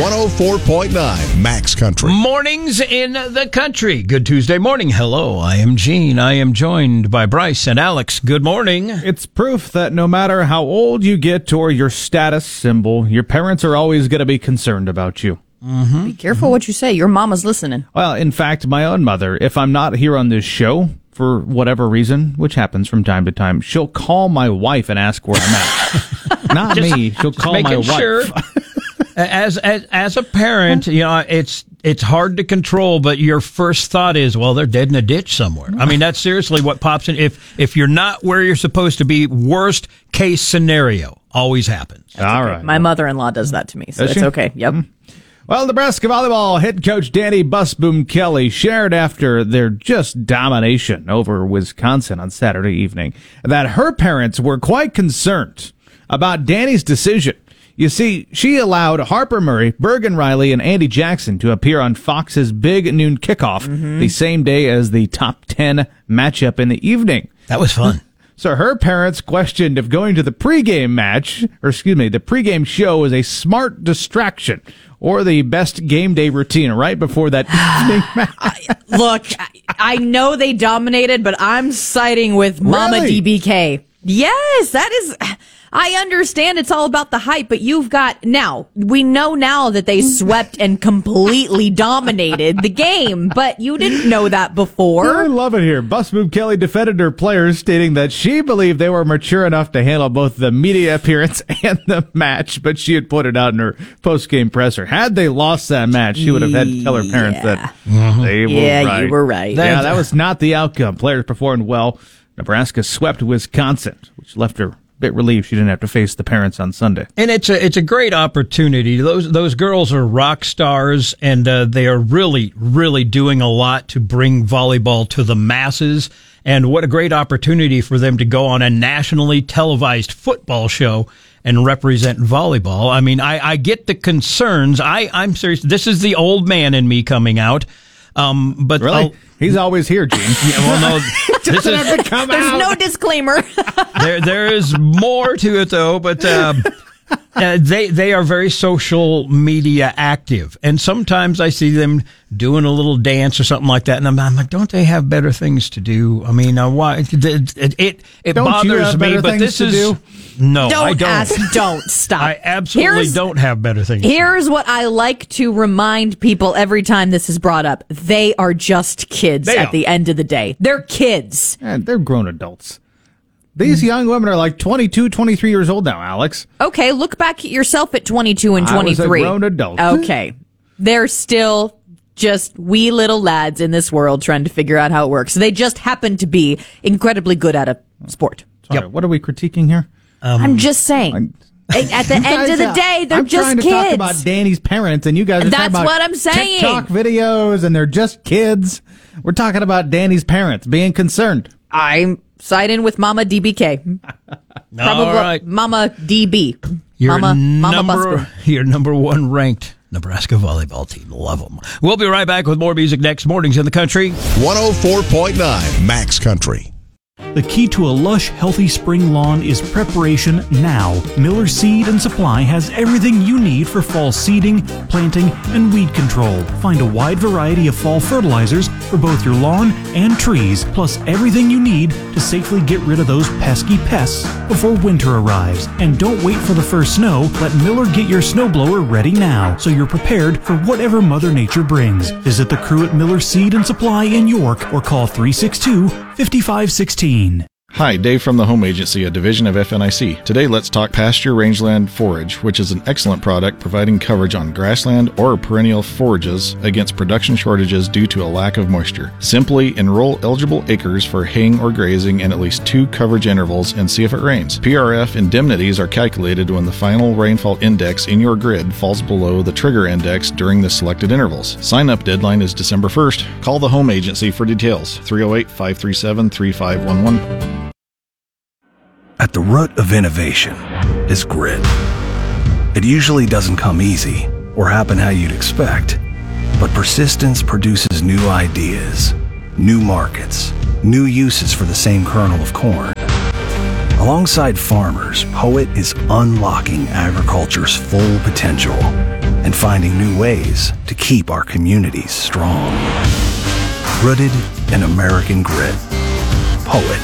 104.9 Max Country. Mornings in the country. Good Tuesday morning. Hello, I am Gene. I am joined by Bryce and Alex. Good morning. It's proof that no matter how old you get or your status symbol, your parents are always going to be concerned about you. Mm-hmm. Be careful what you say. Your mama's listening. Well, in fact, my own mother, if I'm not here on this show for whatever reason, which happens from time to time, she'll call my wife and ask where I'm at. Not me. She'll call my wife. Sure. As a parent, you know, it's hard to control, but your first thought is, well, they're dead in a ditch somewhere. I mean, that's seriously what pops in. If you're not where you're supposed to be, worst case scenario always happens. All right. My mother-in-law does that to me, so it's okay. Yep. Well, Nebraska volleyball head coach Danny Busboom Kelly shared after their just domination over Wisconsin on Saturday evening that her parents were quite concerned about Danny's decision. You see, she allowed Harper Murray, Bergen Riley, and Andy Jackson to appear on Fox's big noon kickoff the same day as the top 10 matchup in the evening. That was fun. So her parents questioned if going to the pregame the pregame show was a smart distraction or the best game day routine right before that evening match. Look, I know they dominated, but I'm siding with Mama DBK. Yes, that is... I understand it's all about the hype, but we know now that they swept and completely dominated the game, but you didn't know that before. I love it here. Busboom Kelly defended her players, stating that she believed they were mature enough to handle both the media appearance and the match, but she had put it out in her post-game presser. Had they lost that match, she would have had to tell her parents that they were right. Yeah, you were right. Yeah, that was not the outcome. Players performed well. Nebraska swept Wisconsin, which left her bit relieved she didn't have to face the parents on Sunday. And it's a great opportunity. Those girls are rock stars, and they are really, really doing a lot to bring volleyball to the masses. And what a great opportunity for them to go on a nationally televised football show and represent volleyball. I mean, I get the concerns. I'm serious. This is the old man in me coming out. But really? He's always here, Gene. Yeah, well, no, this is, have to come There's out. no disclaimer. There is more to it, though, but they are very social media active, and sometimes I see them doing a little dance or something like that, and I'm like, don't they have better things to do? I mean, why it bothers me, but this is no, I don't. Don't stop. I absolutely don't have better things. Here's what I like to remind people every time this is brought up: they are just kids at the end of the day. They're kids. And they're grown adults. These young women are like 22, 23 years old now, Alex. Okay, look back at yourself at 22 and 23. I was a grown adult. Okay. They're still just wee little lads in this world trying to figure out how it works. They just happen to be incredibly good at a sport. Sorry, what are we critiquing here? I'm just saying. At the end of the day, they're just kids. I'm trying to talk about Danny's parents, and you guys are talking about what I'm saying. TikTok videos, and they're just kids. We're talking about Danny's parents being concerned. I'm siding with Mama DBK. Probably All right. Mama DB. Your Mama number one ranked Nebraska volleyball team. Love them. We'll be right back with more music next. Mornings in the Country. 104.9 Max Country. The key to a lush, healthy spring lawn is preparation now. Miller Seed and Supply has everything you need for fall seeding, planting, and weed control. Find a wide variety of fall fertilizers for both your lawn and trees, plus everything you need to safely get rid of those pesky pests before winter arrives. And don't wait for the first snow. Let Miller get your snowblower ready now, so you're prepared for whatever Mother Nature brings. Visit the crew at Miller Seed and Supply in York or call 362-5516. Hi, Dave from the Home Agency, a division of FNIC. Today, let's talk pasture rangeland forage, which is an excellent product providing coverage on grassland or perennial forages against production shortages due to a lack of moisture. Simply enroll eligible acres for haying or grazing in at least 2 coverage intervals and see if it rains. PRF indemnities are calculated when the final rainfall index in your grid falls below the trigger index during the selected intervals. Sign-up deadline is December 1st. Call the Home Agency for details. 308-537-3511. At the root of innovation is grit. It usually doesn't come easy or happen how you'd expect, but persistence produces new ideas, new markets, new uses for the same kernel of corn. Alongside farmers, Poet is unlocking agriculture's full potential and finding new ways to keep our communities strong. Rooted in American grit. Poet.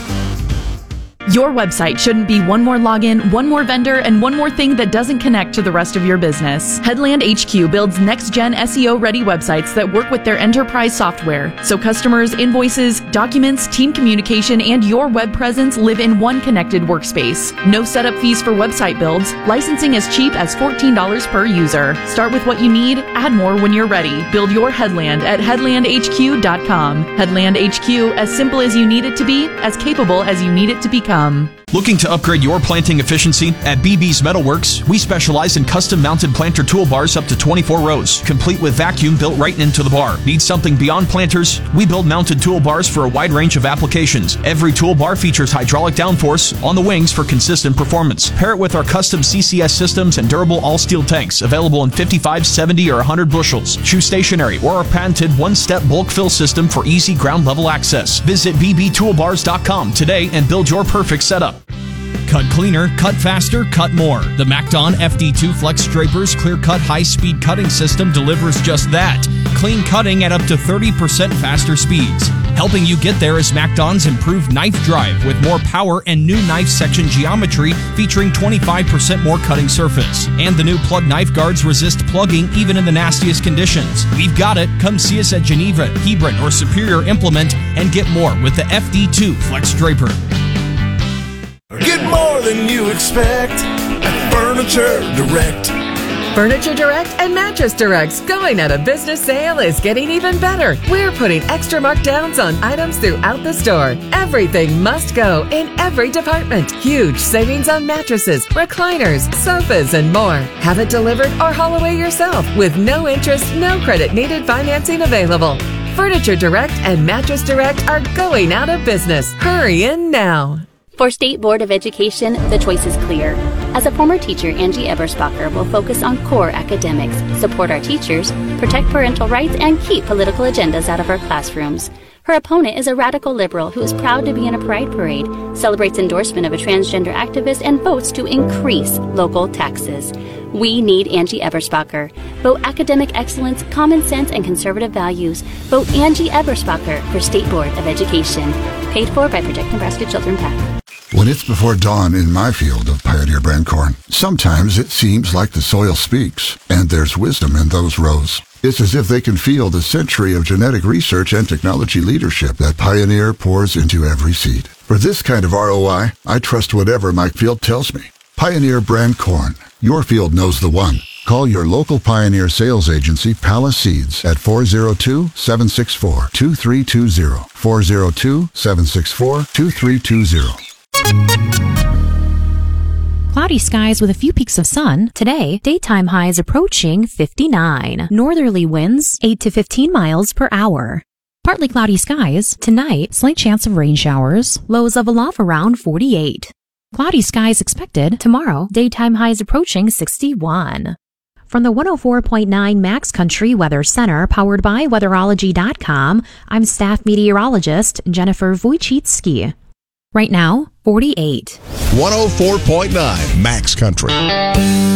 Your website shouldn't be one more login, one more vendor, and one more thing that doesn't connect to the rest of your business. Headland HQ builds next-gen SEO-ready websites that work with their enterprise software, so customers, invoices, documents, team communication, and your web presence live in one connected workspace. No setup fees for website builds. Licensing as cheap as $14 per user. Start with what you need, add more when you're ready. Build your Headland at headlandhq.com. Headland HQ, as simple as you need it to be, as capable as you need it to become. Looking to upgrade your planting efficiency? At BB's Metalworks, we specialize in custom-mounted planter toolbars up to 24 rows, complete with vacuum built right into the bar. Need something beyond planters? We build mounted toolbars for a wide range of applications. Every toolbar features hydraulic downforce on the wings for consistent performance. Pair it with our custom CCS systems and durable all-steel tanks, available in 55, 70, or 100 bushels. Choose stationary or our patented one-step bulk fill system for easy ground-level access. Visit bbtoolbars.com today and build your perfect setup. Cut cleaner, cut faster, cut more. The MacDon FD2 Flex Draper's clear-cut high-speed cutting system delivers just that. Clean cutting at up to 30% faster speeds. Helping you get there is MacDon's improved knife drive with more power and new knife section geometry featuring 25% more cutting surface. And the new plug knife guards resist plugging even in the nastiest conditions. We've got it. Come see us at Geneva, Hebron, or Superior Implement and get more with the FD2 Flex Draper. Get more than you expect at Furniture Direct. Furniture Direct and Mattress Direct's going out of business sale is getting even better. We're putting extra markdowns on items throughout the store. Everything must go in every department. Huge savings on mattresses, recliners, sofas, and more. Have it delivered or haul away yourself with no interest, no credit needed financing available. Furniture Direct and Mattress Direct are going out of business. Hurry in now. For State Board of Education, the choice is clear. As a former teacher, Angie Eberspacher will focus on core academics, support our teachers, protect parental rights, and keep political agendas out of our classrooms. Her opponent is a radical liberal who is proud to be in a pride parade, celebrates endorsement of a transgender activist, and votes to increase local taxes. We need Angie Eberspacher. Vote academic excellence, common sense, and conservative values. Vote Angie Eberspacher for State Board of Education. Paid for by Protect Nebraska Children PAC. When it's before dawn in my field of Pioneer brand corn, sometimes it seems like the soil speaks, and there's wisdom in those rows. It's as if they can feel the century of genetic research and technology leadership that Pioneer pours into every seed. For this kind of ROI, I trust whatever my field tells me. Pioneer brand corn. Your field knows the one. Call your local Pioneer sales agency, Palace Seeds, at 402-764-2320. 402-764-2320. Cloudy skies with a few peaks of sun. Today, daytime highs approaching 59. Northerly winds 8 to 15 miles per hour. Partly cloudy skies. Tonight, slight chance of rain showers. Lows of around 48. Cloudy skies expected. Tomorrow, daytime highs approaching 61. From the 104.9 Max Country Weather Center, powered by Weatherology.com, I'm staff meteorologist Jennifer Wojcicki. Right now, 48. 104.9 Max Country.